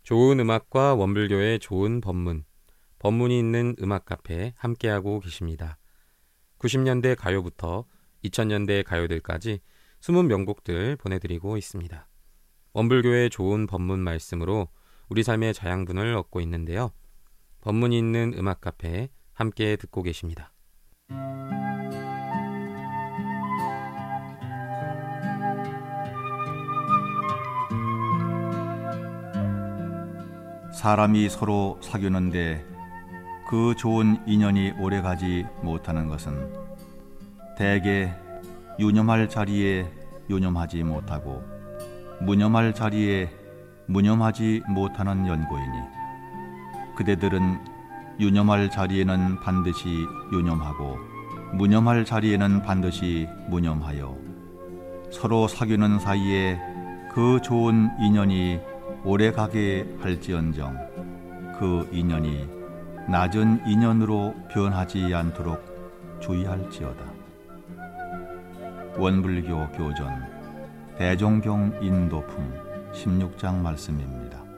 좋은 음악과 원불교의 좋은 법문, 법문이 있는 음악 카페 함께하고 계십니다. 90년대 가요부터 2000년대 가요들까지 숨은 명곡들 보내드리고 있습니다. 원불교의 좋은 법문 말씀으로 우리 삶의 자양분을 얻고 있는데요. 법문이 있는 음악 카페 함께 듣고 계십니다. 사람이 서로 사귀는데 그 좋은 인연이 오래가지 못하는 것은 대개 유념할 자리에 유념하지 못하고 무념할 자리에 무념하지 못하는 연고이니 그대들은 유념할 자리에는 반드시 유념하고 무념할 자리에는 반드시 무념하여 서로 사귀는 사이에 그 좋은 인연이 오래가게 할지언정 그 인연이 낮은 인연으로 변하지 않도록 주의할지어다. 원불교 교전 대종경 인도품 16장 말씀입니다.